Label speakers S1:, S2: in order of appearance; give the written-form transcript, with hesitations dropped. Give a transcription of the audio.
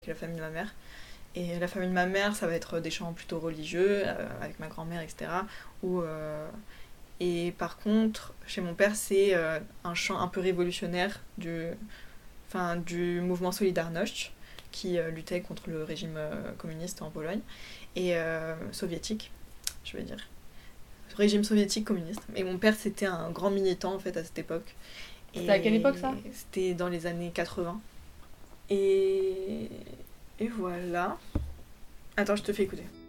S1: la famille de ma mère. Et la famille de ma mère, ça va être des chants plutôt religieux, avec ma grand-mère, etc. Et par contre, chez mon père, c'est un chant un peu révolutionnaire du mouvement Solidarność, qui luttait contre le régime communiste en Pologne, et soviétique, je veux dire. Régime soviétique communiste. Et mon père, c'était un grand militant, en fait, à cette époque.
S2: C'était à quelle époque, ça ?
S1: C'était dans les années 80. Et voilà. Attends, je te fais écouter.